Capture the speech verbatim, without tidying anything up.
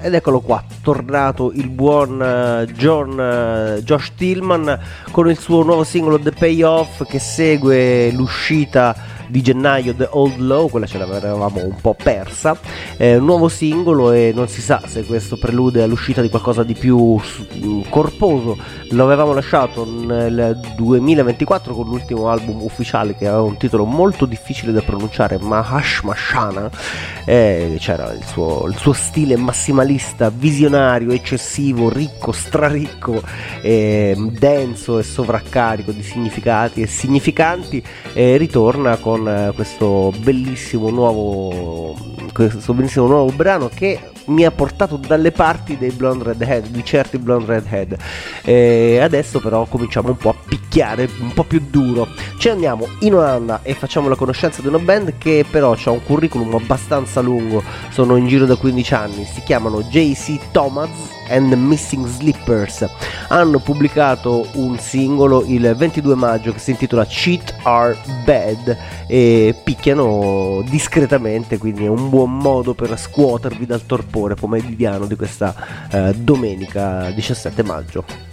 ed eccolo qua, tornato il buon uh, John uh, Josh Tillman con il suo nuovo singolo The Payoff, che segue l'uscita di gennaio, The Old Low, quella ce l'avevamo un po' persa, è un nuovo singolo e non si sa se questo prelude all'uscita di qualcosa di più corposo. Lo avevamo lasciato nel duemilaventiquattro con l'ultimo album ufficiale che aveva un titolo molto difficile da pronunciare, Mahash Mashana, e c'era il suo, il suo stile massimalista, visionario, eccessivo, ricco, straricco, e denso e sovraccarico di significati e significanti, e ritorna con questo bellissimo nuovo questo bellissimo nuovo brano che mi ha portato dalle parti dei Blonde Redhead, di certi Blonde Redhead, e adesso però cominciamo un po' a picchiare un po' più duro. Ci andiamo in Olanda e facciamo la conoscenza di una band che però ha un curriculum abbastanza lungo, sono in giro da quindici anni, si chiamano J C Thomas and the Missing Slippers. Hanno pubblicato un singolo il ventidue maggio che si intitola Cheat Are Bad e picchiano discretamente, quindi è un buon modo per scuotervi dal torpore pomeridiano di questa eh, domenica diciassette maggio.